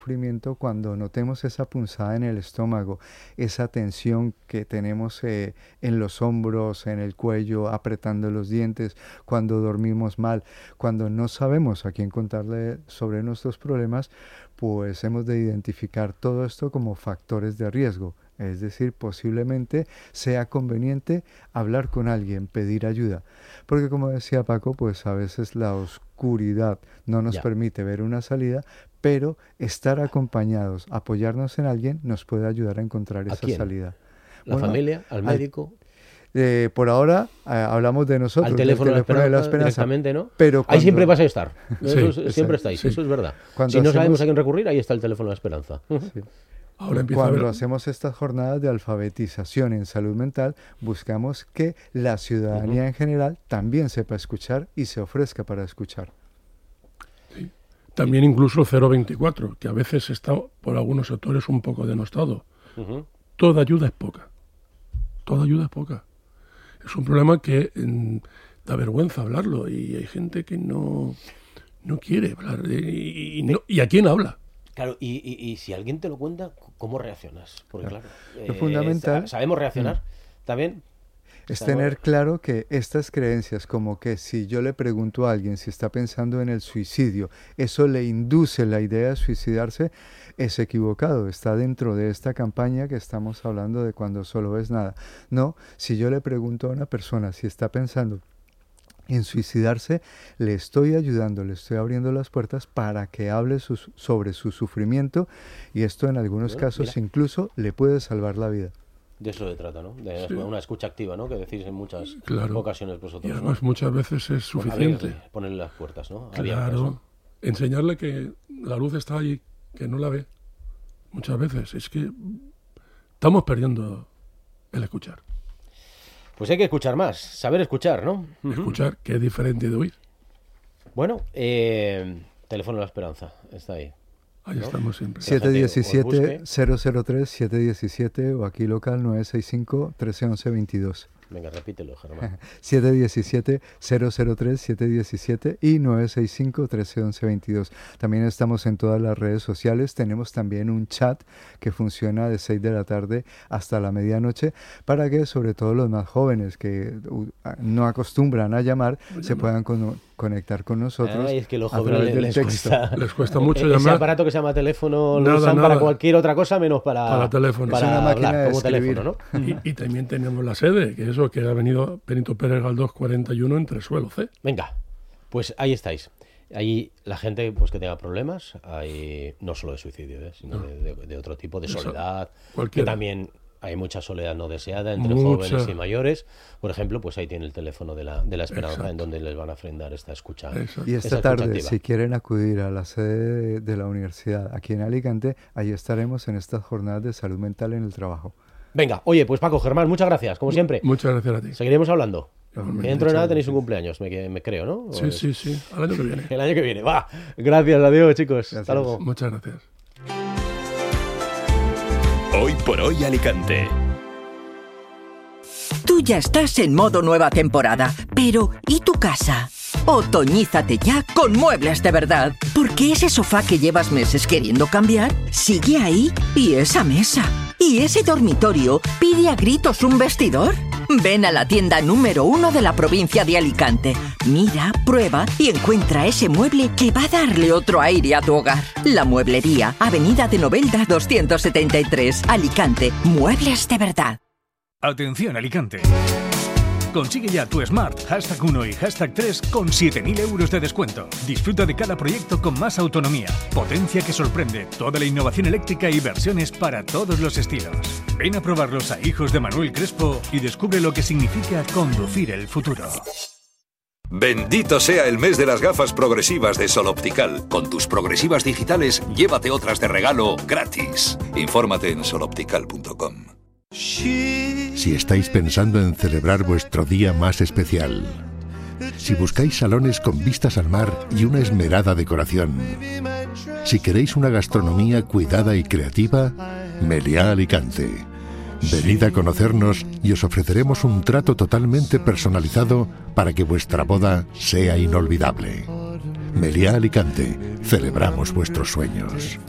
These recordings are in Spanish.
sufrimiento cuando notemos esa punzada en el estómago, esa tensión que tenemos en los hombros, en el cuello, apretando los dientes, cuando dormimos mal, cuando no sabemos a quién contarle sobre nuestros problemas, pues hemos de identificar todo esto como factores de riesgo. Es decir, posiblemente sea conveniente hablar con alguien, pedir ayuda. Porque como decía Paco, pues a veces la oscuridad no nos permite ver una salida, pero estar acompañados, apoyarnos en alguien, nos puede ayudar a encontrar esa salida. ¿La familia? ¿Al médico? Por ahora hablamos de nosotros. Al teléfono de la esperanza directamente, ¿no? Pero ahí siempre vas a estar. Sí, siempre estáis, sí. Eso es verdad. Cuando no sabemos a quién recurrir, ahí está el teléfono de la esperanza. Sí. Cuando hacemos estas jornadas de alfabetización en salud mental, buscamos que la ciudadanía en general también sepa escuchar y se ofrezca para escuchar. Sí. También incluso 024, que a veces está por algunos sectores un poco denostado. Toda ayuda es poca. Toda ayuda es poca. Es un problema que da vergüenza hablarlo y hay gente que no quiere hablar. ¿Y a quién habla? Claro, y si alguien te lo cuenta, ¿cómo reaccionas? Porque claro, lo fundamental, ¿sabemos reaccionar también? Es tener claro que estas creencias, como que si yo le pregunto a alguien si está pensando en el suicidio, eso le induce la idea de suicidarse, es equivocado. Está dentro de esta campaña que estamos hablando de cuando solo ves nada. No, si yo le pregunto a una persona si está pensando en suicidarse, le estoy ayudando, le estoy abriendo las puertas para que hable sobre su sufrimiento, y esto en algunos casos incluso le puede salvar la vida. De eso se trata, ¿no? De una escucha activa, ¿no? Que decís en muchas ocasiones vosotros. Y además muchas veces es suficiente. Ponerle las puertas, ¿no? Claro. Abiertas, ¿no? Enseñarle que la luz está ahí, que no la ve. Muchas veces. Es que estamos perdiendo el escuchar. Pues hay que escuchar más, saber escuchar, ¿no? Escuchar, que es diferente de oír. Bueno, teléfono de la esperanza, está ahí. Ahí estamos siempre. 717-003, 717 o aquí local 965-1311-22. Venga, repítelo, Germán. 717-003-717 y 965-1311-22. También estamos en todas las redes sociales. Tenemos también un chat que funciona de 6 de la tarde hasta la medianoche para que sobre todo los más jóvenes que no acostumbran a llamar se puedan conectar con nosotros. Es que los jóvenes les cuesta mucho llamar. Ese aparato que se llama teléfono lo usan para cualquier otra cosa menos para teléfono. Para una máquina hablar, de como escribir. teléfono, ¿no? Y también tenemos la sede, que eso, que ha venido Benito Pérez Galdós 41 en Tresuelo C. Venga, pues ahí estáis. Ahí la gente pues que tenga problemas, hay no solo de suicidio, sino de otro tipo, de soledad, que también hay mucha soledad no deseada entre jóvenes y mayores. Por ejemplo, pues ahí tiene el teléfono de la esperanza, en donde les van a ofrendar esta escucha. Y esta tarde, si quieren acudir a la sede de la universidad aquí en Alicante, ahí estaremos en estas jornadas de salud mental en el trabajo. Venga, oye, pues Paco, Germán, muchas gracias, como siempre. Muchas gracias a ti. Seguiremos hablando. Dentro de nada tenéis un cumpleaños, me creo, ¿no? Sí, al año que viene. El año que viene, va. Gracias, adiós, chicos. Gracias. Hasta luego. Muchas gracias. Hoy por hoy Alicante. Tú ya estás en modo nueva temporada, pero ¿y tu casa? Otoñízate ya con Muebles de Verdad, porque ese sofá que llevas meses queriendo cambiar sigue ahí, y esa mesa, y ese dormitorio pide a gritos un vestidor. Ven a la tienda número 1 de la provincia de Alicante. Mira, prueba y encuentra ese mueble que va a darle otro aire a tu hogar. La Mueblería, Avenida de Novelda 273, Alicante. Muebles de Verdad. Atención, Alicante. Consigue ya tu Smart #1 y #3 con 7.000 euros de descuento. Disfruta de cada proyecto con más autonomía, potencia que sorprende, toda la innovación eléctrica y versiones para todos los estilos. Ven a probarlos a Hijos de Manuel Crespo y descubre lo que significa conducir el futuro. Bendito sea el mes de las gafas progresivas de Sol Optical. Con tus progresivas digitales, llévate otras de regalo gratis. Infórmate en soloptical.com. Si estáis pensando en celebrar vuestro día más especial, si buscáis salones con vistas al mar y una esmerada decoración, si queréis una gastronomía cuidada y creativa, Meliá Alicante. Venid a conocernos y os ofreceremos un trato totalmente personalizado para que vuestra boda sea inolvidable. Meliá Alicante, celebramos vuestros sueños.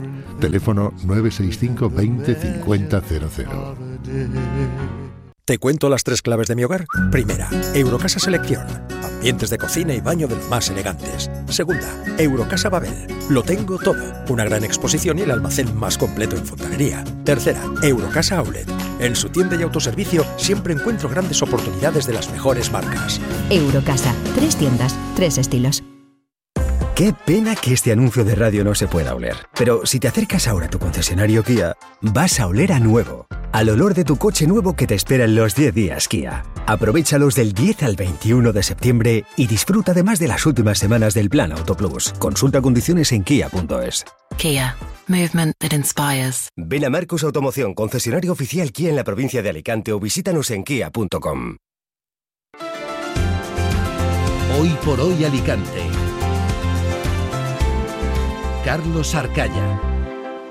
Teléfono 965 20 50 00. ¿Te cuento las 3 claves de mi hogar? Primera, Eurocasa Selección. Ambientes de cocina y baño de los más elegantes. Segunda, Eurocasa Babel. Lo tengo todo. Una gran exposición y el almacén más completo en fontanería. Tercera, Eurocasa Outlet. En su tienda y autoservicio siempre encuentro grandes oportunidades de las mejores marcas. Eurocasa. 3 tiendas, 3 estilos. Qué pena que este anuncio de radio no se pueda oler. Pero si te acercas ahora a tu concesionario Kia, vas a oler a nuevo. Al olor de tu coche nuevo que te espera en los 10 días Kia. Aprovéchalos del 10 al 21 de septiembre y disfruta además de las últimas semanas del Plan Auto Plus. Consulta condiciones en kia.es. Kia. Movement that inspires. Ven a Marcos Automoción, concesionario oficial Kia en la provincia de Alicante, o visítanos en kia.com. Hoy por hoy Alicante. Carlos Arcaya.